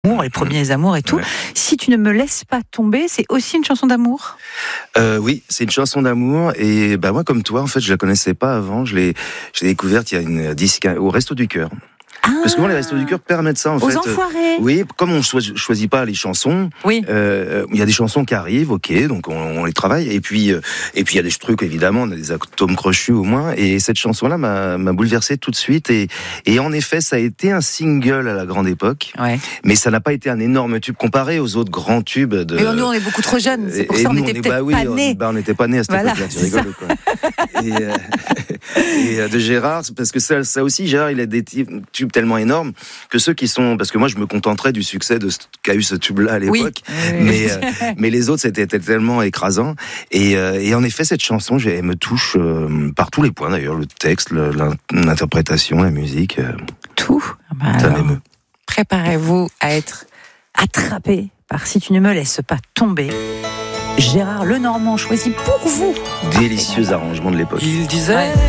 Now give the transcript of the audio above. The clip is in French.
Les premiers amours et tout. Ouais. Si tu ne me laisses pas tomber, c'est aussi une chanson d'amour? Oui, c'est une chanson d'amour et moi comme toi en fait je la connaissais pas avant, j'ai découverte il y a une disque au Resto du Cœur. Parce que souvent les Restos du Cœur permettent ça en Aux fait. enfoirés. Oui, comme on choisit pas les chansons, Oui. il y a des chansons qui arrivent, ok, donc on les travaille. Et puis il y a des trucs évidemment, on a des atomes crochus au moins. Et cette chanson-là m'a bouleversé tout de suite. Et en effet, ça a été un single à la grande époque, Ouais. mais ça n'a pas été un énorme tube comparé aux autres grands tubes de. Mais nous, on est beaucoup trop jeunes. C'est pour Et ça qu'on nous, n'était peut-être pas nés. on n'était pas nés à cette Voilà, époque-là, tu c'est rigoles quoi. Et de Gérard, parce que ça aussi, Gérard, il a des tubes tellement énormes que ceux qui sont, parce que moi je me contenterais du succès qu'a eu ce tube-là à l'époque, mais les autres c'était tellement écrasant. Et en effet, cette chanson, elle me touche par tous les points d'ailleurs, le texte, l'interprétation, la musique. Tout. Ça Alors, m'émeut. préparez-vous à être attrapé par Si tu ne me laisses pas tomber. Gérard Lenormand choisit pour vous. Délicieux arrangement de l'époque. Il disait